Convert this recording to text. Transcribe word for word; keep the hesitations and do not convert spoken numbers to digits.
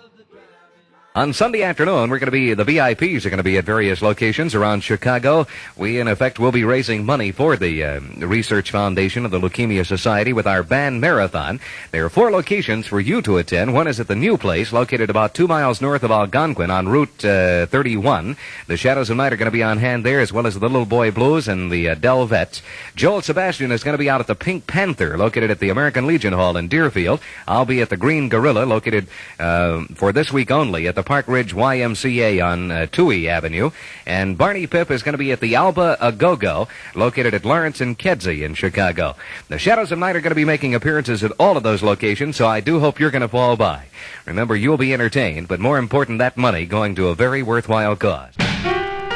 On Sunday afternoon, we're going to be, the V I Ps are going to be at various locations around Chicago. We, in effect, will be raising money for the uh, Research Foundation of the Leukemia Society with our band marathon. There are four locations for you to attend. One is at the New Place, located about two miles north of Algonquin on Route uh, thirty-one. The Shadows of Night are going to be on hand there, as well as the Little Boy Blues and the uh, Delvettes. Joel Sebastian is going to be out at the Pink Panther, located at the American Legion Hall in Deerfield. I'll be at the Green Gorilla, located uh, for this week only at the Park Ridge Y M C A on uh, Toohey Avenue. And Barney Pip is going to be at the Alba A-Go-Go, located at Lawrence and Kedzie in Chicago. The Shadows of Night are going to be making appearances at all of those locations, so I do hope you're going to fall by. Remember, you'll be entertained, but more important, that money going to a very worthwhile cause.